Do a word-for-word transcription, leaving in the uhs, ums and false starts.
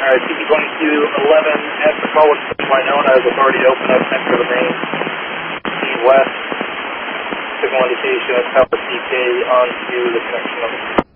Alright, C P twenty-two eleven at the call with Winona as authority to open up enter the main west. Signal indication of Tower C K onto the connection number.